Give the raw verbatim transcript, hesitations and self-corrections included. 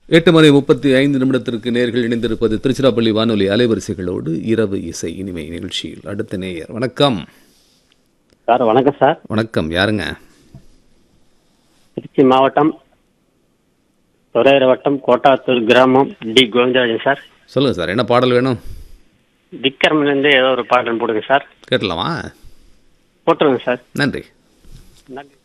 எட்டு மணி முப்பத்தி ஐந்து நிமிடத்திற்கு நேர்கள் இணைந்திருப்பது திருச்சிராப்பள்ளி வானொலி அலைவரிசைகளோடு இரவு இசை இனிமை நிகழ்ச்சியில். அடுத்த நேயர். வணக்கம் சார். வணக்கம் சார். வணக்கம். யாருங்க? திருச்சி மாவட்டம் துறையூர் வட்டம் கோட்டாத்தூர் கிராமம் டி கோவிந்தராஜன் சார். சொல்லுங்க சார், என்ன பாடல் வேணும்? விக்ரம்லேருந்து ஏதோ ஒரு பாடல் போடுங்க சார். கேட்டலாமா? போட்டுருங்க சார். நன்றி. நன்றி.